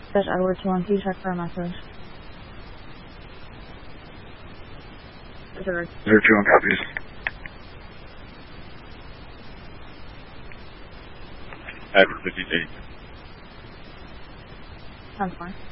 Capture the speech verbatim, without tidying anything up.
Dispatch Edward two one two, check for a message. Zero two one copies. At fifty-eight. Sounds fine.